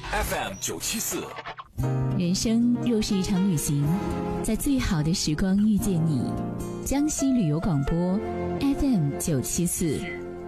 FM974。 人生若是一场旅行，在最好的时光遇见你。江西旅游广播 FM974。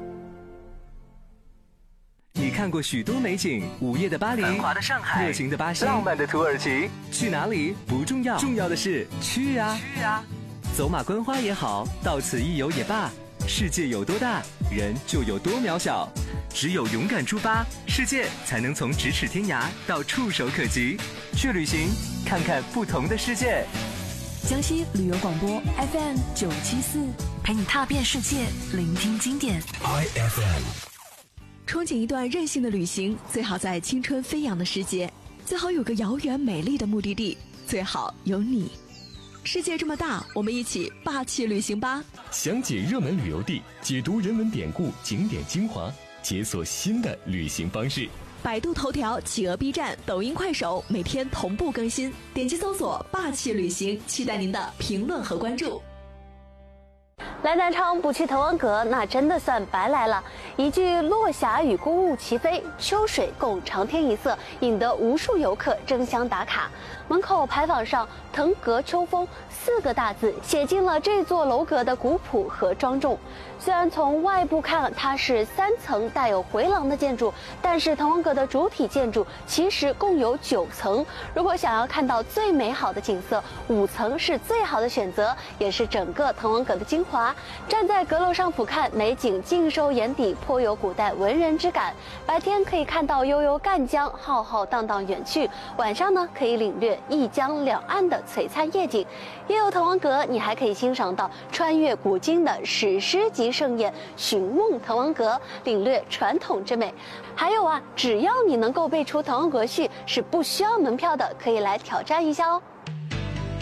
你看过许多美景，午夜的巴黎， 繁华的上海， 热情的巴西， 浪漫的土耳其。 去哪里不重要，重要的是去啊！走马观花也好，到此一游也罢，世界有多大，人就有多渺小。只有勇敢出发，世界才能从咫尺天涯到触手可及。去旅行，看看不同的世界。 江西旅游广播 FM974，陪你踏遍世界，聆听经典。 IFM。 憧憬一段任性的旅行，最好在青春飞扬的时节，最好有个遥远美丽的目的地，最好有你。世界这么大，我们一起霸气旅行吧！ 详解热门旅游地，解读人文典故、景点精华，解锁新的旅行方式。 百度头条、企鹅 B 站、抖音、快手每天同步更新，点击搜索“霸气旅行”，期待您的评论和关注。 来南昌不去滕王阁，那真的算白来了。一句落霞与孤鹜齐飞，秋水共长天一色，引得无数游客争相打卡。门口牌坊上“滕阁秋风”4个大字写进了这座楼阁的古朴和庄重。虽然从外部看它是3层带有回廊的建筑，但是滕王阁的主体建筑其实共有9层。如果想要看到最美好的景色，5层是最好的选择，也是整个滕王阁的精华。站在阁楼上俯瞰，美景尽收眼底，颇有古代文人之感。白天可以看到悠悠赣江浩浩荡荡远去，晚上呢可以领略一江两岸的璀璨夜景。也有滕王阁，你还可以欣赏到穿越古今的史诗级盛宴《寻梦滕王阁》，领略传统之美。还有啊，只要你能够背出滕王阁序，是不需要门票的，可以来挑战一下哦。